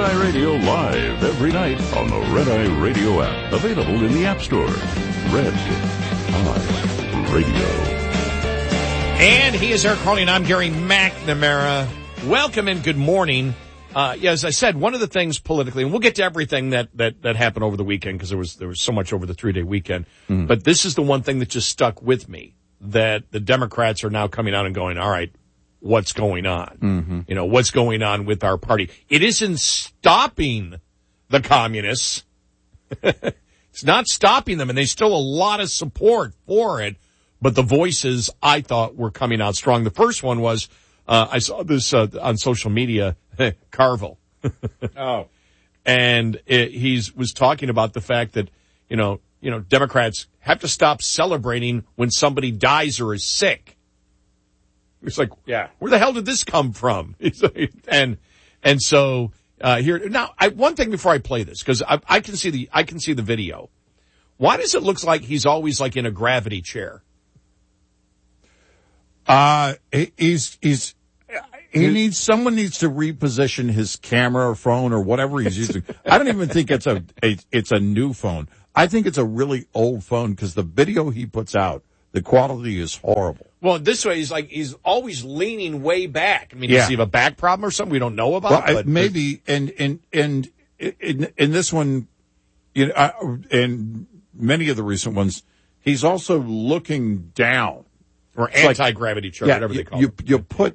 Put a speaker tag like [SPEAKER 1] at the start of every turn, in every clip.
[SPEAKER 1] Red Eye Radio live every night on the Red Eye Radio app. Available in the App Store. Red Eye Radio.
[SPEAKER 2] And he is Eric Harley, and I'm Gary McNamara. Welcome and good morning. As I said, one of the things politically, and we'll get to everything that happened over the weekend because there was so much over the 3-day weekend. But this is the one thing that just stuck with me, that the Democrats are now coming out and going, all right, what's going on? You know, what's going on with our party? It isn't stopping the communists. It's not stopping them, and there's still a lot of support for it. But the voices, I thought, were coming out strong. The first one was, I saw this on social media, Carville.
[SPEAKER 3] Oh.
[SPEAKER 2] And he was talking about the fact that, you know, Democrats have to stop celebrating when somebody dies or is sick. It's like,
[SPEAKER 3] Yeah.
[SPEAKER 2] where the hell did this come from? And so here now, one thing before I play this, because I can see the video. Why does it look like he's always like in a gravity chair?
[SPEAKER 3] Someone needs to reposition his camera or phone or whatever he's using. I don't even think it's a new phone. I think it's a really old phone because the video he puts out, the quality is horrible.
[SPEAKER 2] Well, this way he's always leaning way back. I mean, does he have a back problem or something we don't know about?
[SPEAKER 3] Well, maybe, and in this one, you know, and many of the recent ones, he's also looking down.
[SPEAKER 2] Or anti-gravity chair, whatever they call it.
[SPEAKER 3] You put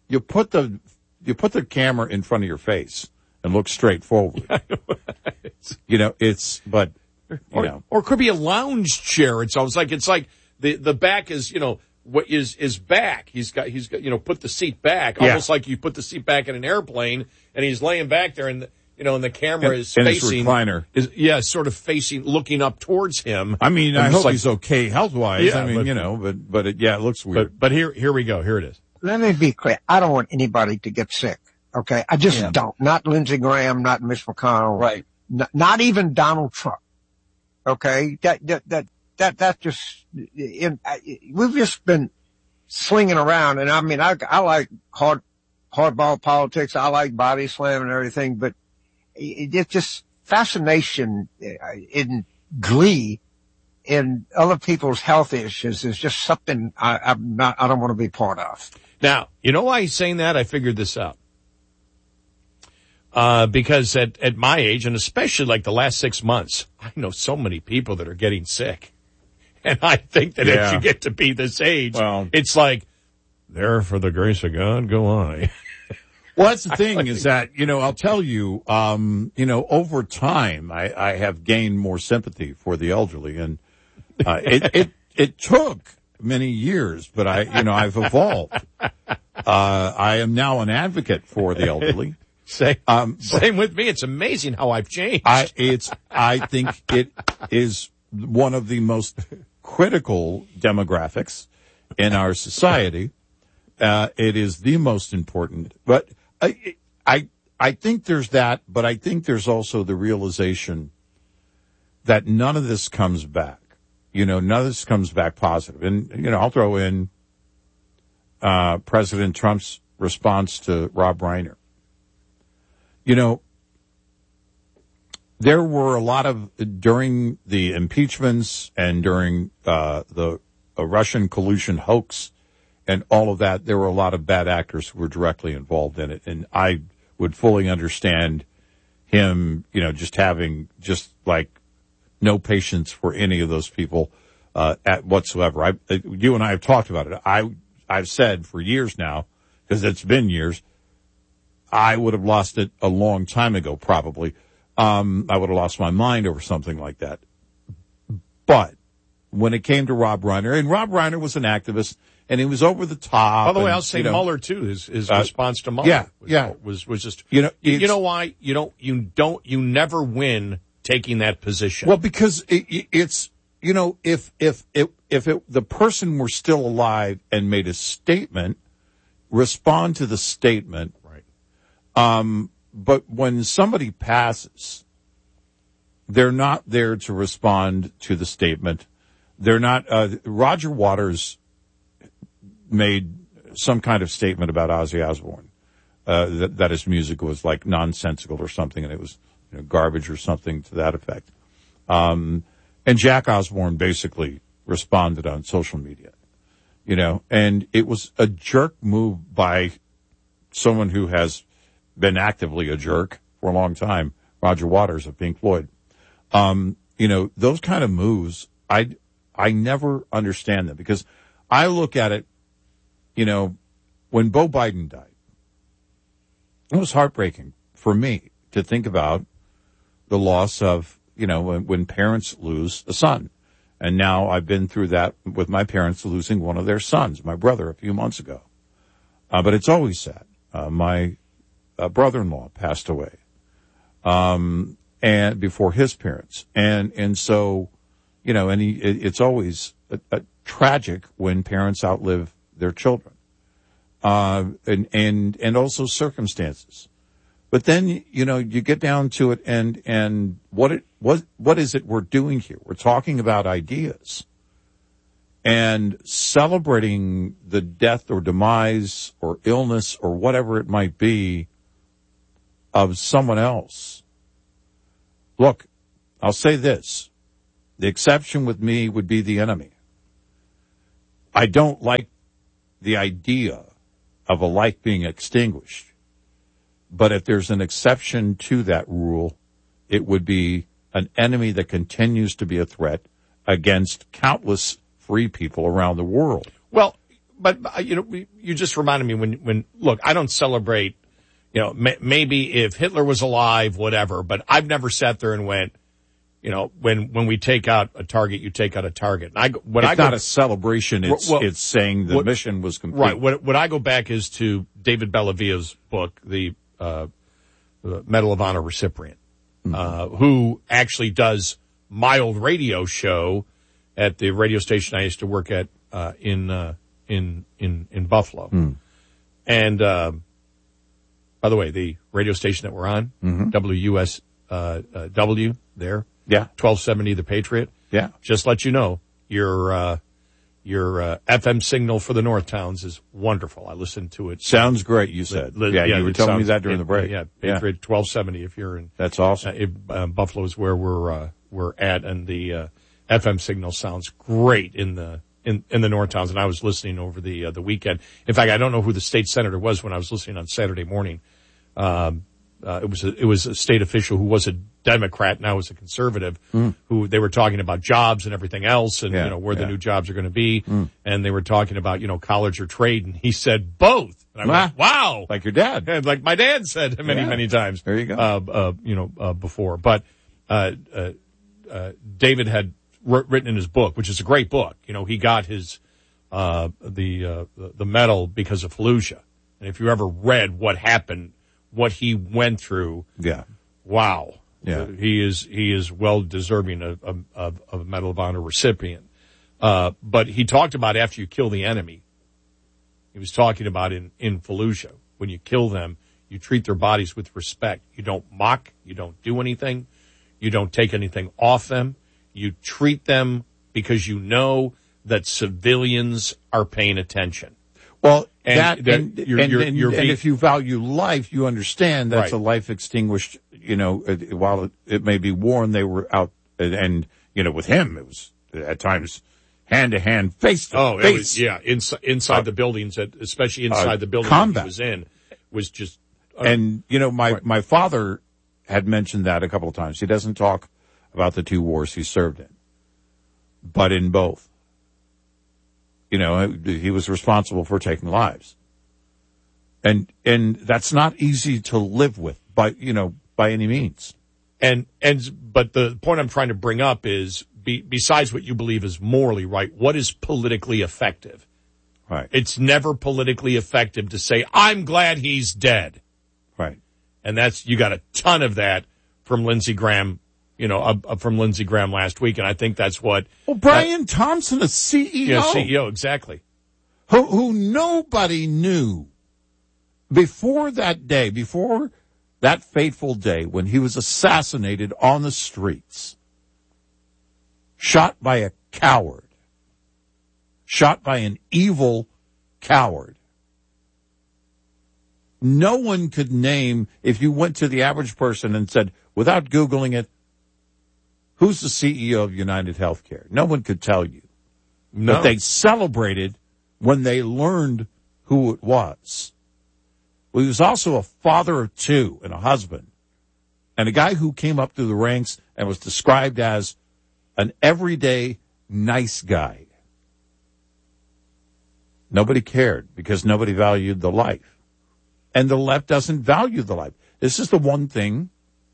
[SPEAKER 3] the camera in front of your face and look straight forward. You know, or
[SPEAKER 2] it could be a lounge chair. It's like the back is, you know, what is back. He's got, you know, put the seat back, almost like you put the seat back in an airplane, and he's laying back there, and and the camera is facing,
[SPEAKER 3] his recliner.
[SPEAKER 2] Sort of facing, looking up towards him.
[SPEAKER 3] I mean, I hope he's okay health-wise.
[SPEAKER 2] Yeah,
[SPEAKER 3] I mean, it looks weird.
[SPEAKER 2] But here we go. Here it is.
[SPEAKER 4] Let me be clear. I don't want anybody to get sick. Okay. I just don't. Not Lindsey Graham, not Mitch McConnell.
[SPEAKER 3] Right.
[SPEAKER 4] Not even Donald Trump. Okay. That just, we've just been slinging around. And I mean, I like hardball politics. I like body slam and everything, but it's just fascination in glee in other people's health issues is just something I don't want to be part of.
[SPEAKER 2] Now, you know why he's saying that? I figured this out. Because at my age, and especially like the last 6 months, I know so many people that are getting sick. And I think that as you get to be this age, it's like, there for the grace of God, go I.
[SPEAKER 3] Well, that's the thing is that, I'll tell you, over time, I have gained more sympathy for the elderly, and it took many years, but I've evolved. I am now an advocate for the elderly.
[SPEAKER 2] Same with me. It's amazing how I've changed.
[SPEAKER 3] I think it is one of the most critical demographics in our society. It is the most important, but I think there's that, but I think there's also the realization that none of this comes back. None of this comes back positive. And, I'll throw in, President Trump's response to Rob Reiner. There were a lot of, during the impeachments and during, the Russian collusion hoax and all of that, there were a lot of bad actors who were directly involved in it. And I would fully understand him, just having no patience for any of those people, whatsoever. You and I have talked about it. I've said for years now, because it's been years, I would have lost it a long time ago, probably. I would have lost my mind over something like that. But when it came to Rob Reiner, and Rob Reiner was an activist, and he was over the top.
[SPEAKER 2] By the way, I'll say Mueller too. His response to Mueller was just you know why you never win taking that position.
[SPEAKER 3] Well, because it's if the person were still alive and made a statement, respond to the statement.
[SPEAKER 2] Right.
[SPEAKER 3] But when somebody passes, they're not there to respond to the statement. They're not. Roger Waters made some kind of statement about Ozzy Osbourne. that his music was like nonsensical or something, and it was garbage or something to that effect. And Jack Osbourne basically responded on social media, and it was a jerk move by someone who has been actively a jerk for a long time, Roger Waters of Pink Floyd. Those kind of moves, I never understand them, because I look at it, when Beau Biden died, it was heartbreaking for me to think about the loss of, when parents lose a son. And now I've been through that with my parents losing one of their sons, my brother, a few months ago. But it's always sad. My brother-in-law passed away, and before his parents. And so, it's always a tragic when parents outlive their children. And also circumstances. But then, you get down to it, and what is it we're doing here? We're talking about ideas and celebrating the death or demise or illness or whatever it might be of someone else. Look, I'll say this. The exception with me would be the enemy. I don't like the idea of a life being extinguished. But if there's an exception to that rule, it would be an enemy that continues to be a threat against countless free people around the world.
[SPEAKER 2] Well, but, you just reminded me when look, I don't celebrate, maybe if Hitler was alive, whatever, but I've never sat there and went, when we take out a target, you take out a target. And
[SPEAKER 3] it's not a celebration. It's saying the mission was complete.
[SPEAKER 2] Right. What I go back is to David Bellavia's book, the Medal of Honor recipient, who actually does my old radio show at the radio station I used to work at in Buffalo. And by the way, the radio station that we're on, WUSW there.
[SPEAKER 3] Yeah.
[SPEAKER 2] 1270 The Patriot.
[SPEAKER 3] Yeah.
[SPEAKER 2] Just let you know, your FM signal for the North Towns is wonderful. I listened to it.
[SPEAKER 3] Sounds great, you said. You were telling me that during the break.
[SPEAKER 2] Yeah, Patriot 1270 if you're in.
[SPEAKER 3] That's awesome.
[SPEAKER 2] Buffalo is where we're at, and the FM signal sounds great in the North Towns, and I was listening over the weekend. In fact, I don't know who the state senator was when I was listening on Saturday morning. It was a state official who was a Democrat, now is a conservative, who they were talking about jobs and everything else, and where the new jobs are going to be, and they were talking about college or trade, and he said both. And I went, wow,
[SPEAKER 3] like your dad,
[SPEAKER 2] and like my dad said many times.
[SPEAKER 3] There you go.
[SPEAKER 2] Before, but David had written in his book, which is a great book. He got his the medal because of Fallujah, and if you ever read what happened, what he went through, wow.
[SPEAKER 3] Yeah.
[SPEAKER 2] He is well deserving of a Medal of Honor recipient. But he talked about after you kill the enemy, he was talking about in Fallujah, when you kill them, you treat their bodies with respect. You don't mock, you don't do anything, you don't take anything off them. You treat them because you know that civilians are paying attention.
[SPEAKER 3] Well,
[SPEAKER 2] and
[SPEAKER 3] if you value life, you understand that's
[SPEAKER 2] right.
[SPEAKER 3] A life extinguished, while it may be worn, they were out, and with him, it was at times hand to hand, face to face.
[SPEAKER 2] Inside the buildings, especially inside the building
[SPEAKER 3] combat.
[SPEAKER 2] He was in, was just.
[SPEAKER 3] My father had mentioned that a couple of times. He doesn't talk about the two wars he served in, but in both. He was responsible for taking lives. And that's not easy to live with by any means.
[SPEAKER 2] But the point I'm trying to bring up is, besides what you believe is morally right, what is politically effective?
[SPEAKER 3] Right.
[SPEAKER 2] It's never politically effective to say, I'm glad he's dead.
[SPEAKER 3] Right.
[SPEAKER 2] And you got a ton of that from Lindsey Graham, from Lindsey Graham last week, and I think that's what.
[SPEAKER 3] Well, Brian Thompson, a CEO.
[SPEAKER 2] Yeah, CEO, exactly.
[SPEAKER 3] Who nobody knew before that day, before that fateful day when he was assassinated on the streets, shot by a coward, shot by an evil coward. No one could name, if you went to the average person and said, without Googling it, who's the CEO of United Healthcare? No one could tell you.
[SPEAKER 2] No.
[SPEAKER 3] But they celebrated when they learned who it was. Well, he was also a father of two and a husband, and a guy who came up through the ranks and was described as an everyday nice guy. Nobody cared because nobody valued the life. And the left doesn't value the life. This is the one thing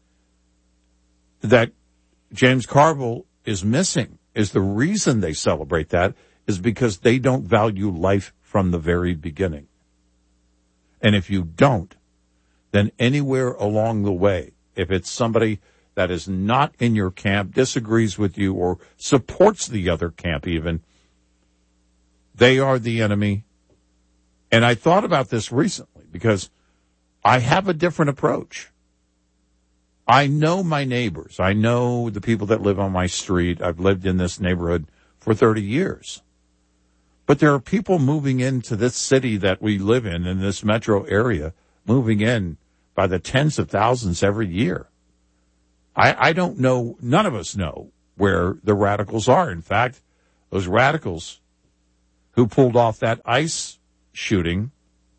[SPEAKER 3] that James Carville is missing, is the reason they celebrate that is because they don't value life from the very beginning. And if you don't, then anywhere along the way, if it's somebody that is not in your camp, disagrees with you, or supports the other camp even, they are the enemy. And I thought about this recently because I have a different approach. I know my neighbors. I know the people that live on my street. I've lived in this neighborhood for 30 years. But there are people moving into this city that we live in this metro area, moving in by the tens of thousands every year. I don't know, none of us know where the radicals are. In fact, those radicals who pulled off that ICE shooting,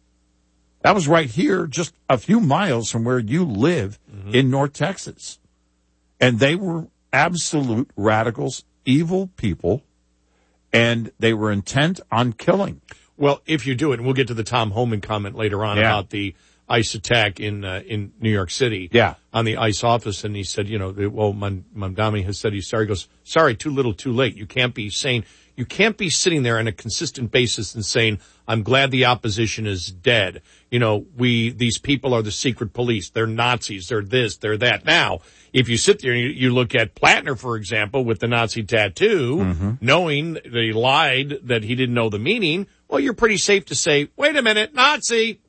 [SPEAKER 3] that was right here, just a few miles from where you live in North Texas. And they were absolute radicals, evil people, and they were intent on killing.
[SPEAKER 2] Well, if you do it, and we'll get to the Tom Homan comment later on about the ICE attack in New York City on the ICE office. And he said, Mamdani has said he's sorry. He goes, sorry, too little, too late. You can't be sitting there on a consistent basis and saying, I'm glad the opposition is dead. These people are the secret police. They're Nazis. They're this, they're that. Now, if you sit there and you look at Plattner, for example, with the Nazi tattoo, knowing that he lied, that he didn't know the meaning, well, you're pretty safe to say, wait a minute, Nazi.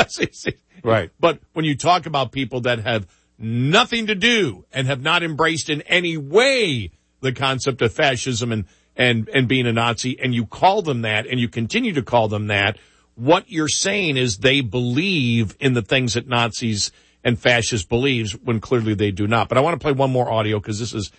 [SPEAKER 3] Right.
[SPEAKER 2] But when you talk about people that have nothing to do and have not embraced in any way the concept of fascism and being a Nazi, and you call them that, and you continue to call them that, what you're saying is they believe in the things that Nazis and fascists believes when clearly they do not. But I want to play one more audio because this is,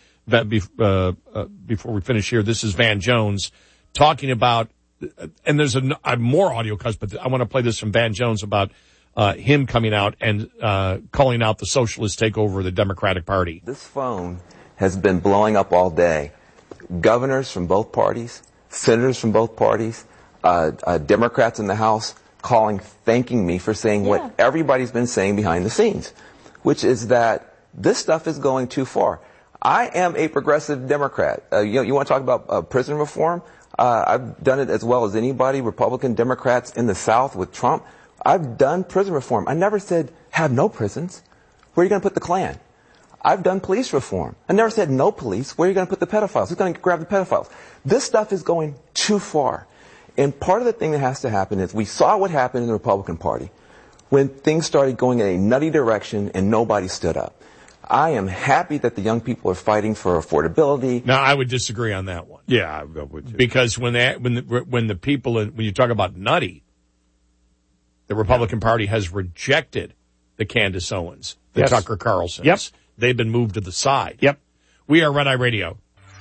[SPEAKER 2] before we finish here, this is Van Jones talking about, and there's more audio cuts, but I want to play this from Van Jones about him coming out and calling out the socialist takeover of the Democratic Party.
[SPEAKER 5] This phone has been blowing up all day. Governors from both parties, senators from both parties, Democrats in the House thanking me for saying what everybody's been saying behind the scenes, which is that this stuff is going too far. I am a progressive Democrat. You want to talk about prison reform? I've done it as well as anybody, Republican Democrats in the South with Trump. I've done prison reform. I never said have no prisons. Where are you going to put the Klan? I've done police reform. I never said no police. Where are you going to put the pedophiles? Who's going to grab the pedophiles? This stuff is going too far. And part of the thing that has to happen is we saw what happened in the Republican Party when things started going in a nutty direction and nobody stood up. I am happy that the young people are fighting for affordability.
[SPEAKER 2] Now, I would disagree on that one.
[SPEAKER 3] Yeah, I would go with you.
[SPEAKER 2] Because when the people, when you talk about nutty, the Republican Party has rejected the Candace Owens, the Tucker Carlsons.
[SPEAKER 3] Yep.
[SPEAKER 2] They've been moved to the side.
[SPEAKER 3] Yep.
[SPEAKER 2] We are Red Eye Radio.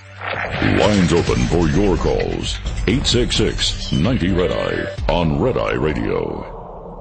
[SPEAKER 1] Lines open for your calls. 866-90-RED-EYE on Red Eye Radio.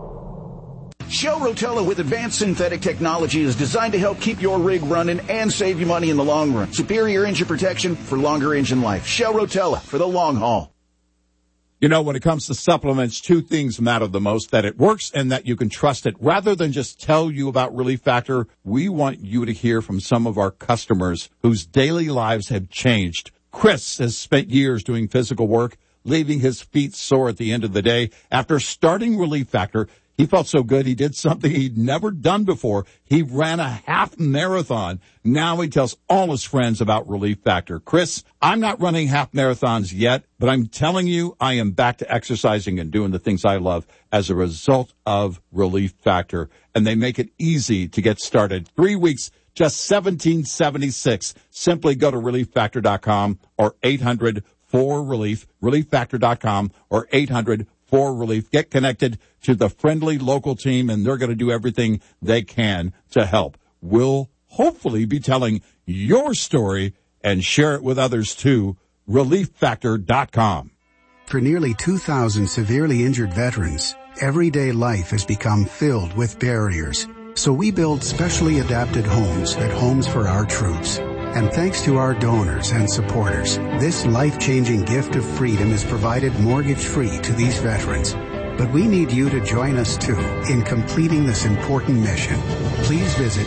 [SPEAKER 6] Shell Rotella with advanced synthetic technology is designed to help keep your rig running and save you money in the long run. Superior engine protection for longer engine life. Shell Rotella for the long haul.
[SPEAKER 3] When it comes to supplements, two things matter the most, that it works and that you can trust it. Rather than just tell you about Relief Factor, we want you to hear from some of our customers whose daily lives have changed. Chris has spent years doing physical work, leaving his feet sore at the end of the day. After starting Relief Factor, he felt so good he did something he'd never done before. He ran a half marathon. Now he tells all his friends about Relief Factor. Chris, I'm not running half marathons yet, but I'm telling you I am back to exercising and doing the things I love as a result of Relief Factor. And they make it easy to get started. 3 weeks, just $17.76. Simply go to ReliefFactor.com or 800-4RELIEF, ReliefFactor.com or 800 for relief. Get connected to the friendly local team, and they're going to do everything they can to help. We'll hopefully be telling your story and share it with others too. ReliefFactor.com.
[SPEAKER 7] For nearly 2,000 severely injured veterans, everyday life has become filled with barriers. So we build specially adapted homes at Homes for Our Troops. And thanks to our donors and supporters, this life-changing gift of freedom is provided mortgage-free to these veterans. But we need you to join us, too, in completing this important mission. Please visit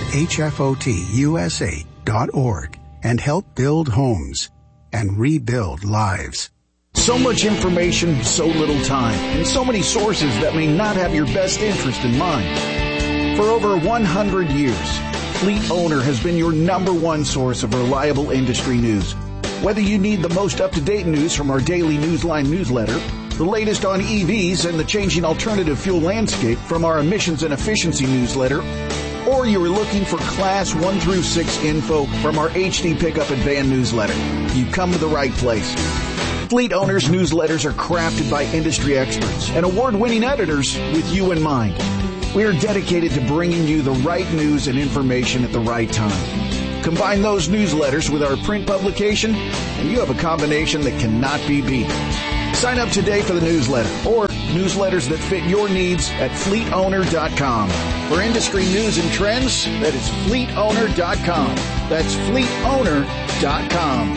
[SPEAKER 7] hfotusa.org and help build homes and rebuild lives.
[SPEAKER 6] So much information, so little time, and so many sources that may not have your best interest in mind. For over 100 years, Fleet Owner has been your number one source of reliable industry news. Whether you need the most up-to-date news from our daily Newsline newsletter, the latest on EVs and the changing alternative fuel landscape from our emissions and efficiency newsletter, or you are looking for Class 1 through 6 info from our HD Pickup and Van newsletter, you come to the right place. Fleet Owners newsletters are crafted by industry experts and award-winning editors with you in mind. We are dedicated to bringing you the right news and information at the right time. Combine those newsletters with our print publication, and you have a combination that cannot be beat. Sign up today for the newsletter or newsletters that fit your needs at fleetowner.com. For industry news and trends, that is fleetowner.com. That's fleetowner.com.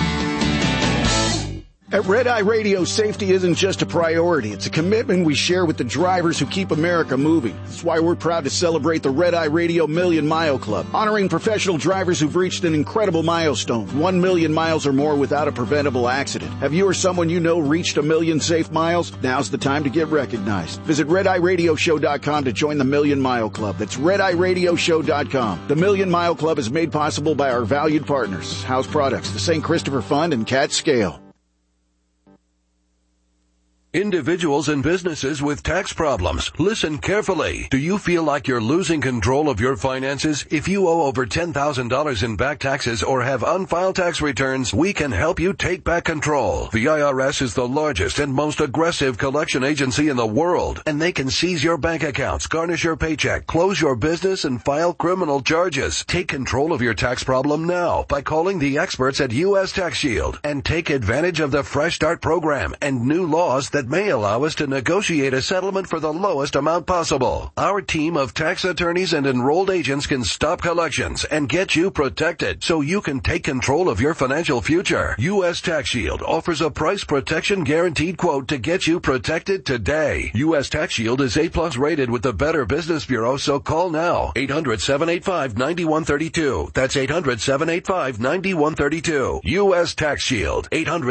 [SPEAKER 6] At Red Eye Radio, safety isn't just a priority. It's a commitment we share with the drivers who keep America moving. That's why we're proud to celebrate the Red Eye Radio Million Mile Club, honoring professional drivers who've reached an incredible milestone, 1 million miles or more without a preventable accident. Have you or someone you know reached 1 million safe miles? Now's the time to get recognized. Visit RedEyeRadioShow.com to join the Million Mile Club. That's RedEyeRadioShow.com. The Million Mile Club is made possible by our valued partners, House Products, the St. Christopher Fund, and Cat Scale.
[SPEAKER 8] Individuals and businesses with tax problems, listen carefully. Do you feel like you're losing control of your finances? If you owe over $10,000 in back taxes or have unfiled tax returns, we can help you take back control. The IRS is the largest and most aggressive collection agency in the world, and they can seize your bank accounts, garnish your paycheck, close your business, and file criminal charges. Take control of your tax problem now by calling the experts at U.S. Tax Shield and take advantage of the Fresh Start program and new laws that may allow us to negotiate a settlement for the lowest amount possible. Our team of tax attorneys and enrolled agents can stop collections and get you protected so you can take control of your financial future. U.S. Tax Shield offers a price protection guaranteed quote to get you protected today. U.S. Tax Shield is A+ rated with the Better Business Bureau, so call now. 800-785-9132. That's 800-785-9132. U.S. Tax Shield.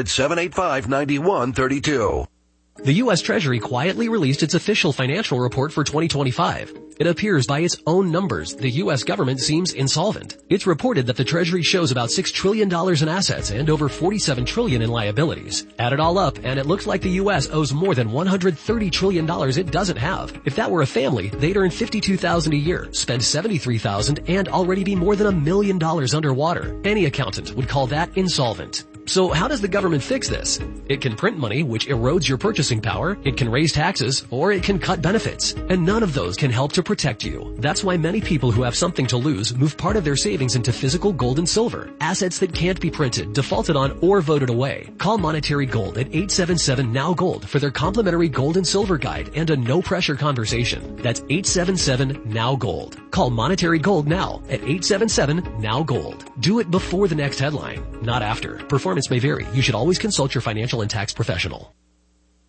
[SPEAKER 8] 800-785-9132.
[SPEAKER 9] The U.S. Treasury quietly released its official financial report for 2025. It appears by its own numbers the U.S. government seems insolvent. It's reported that the Treasury shows about $6 trillion in assets and over $47 trillion in liabilities. Add it all up, and it looks like the U.S. owes more than $130 trillion it doesn't have. If that were a family, they'd earn $52,000 a year, spend $73,000, and already be more than $1 million underwater. Any accountant would call that insolvent. So how does the government fix this? It can print money, which erodes your purchasing power, it can raise taxes, or it can cut benefits. And none of those can help to protect you. That's why many people who have something to lose move part of their savings into physical gold and silver, assets that can't be printed, defaulted on, or voted away. Call Monetary Gold at 877-NOW-GOLD for their complimentary gold and silver guide and a no-pressure conversation. That's 877-NOW-GOLD. Call Monetary Gold now at 877-NOW-GOLD. Do it before the next headline, not after. Performance may vary. You should always consult your financial and tax professional.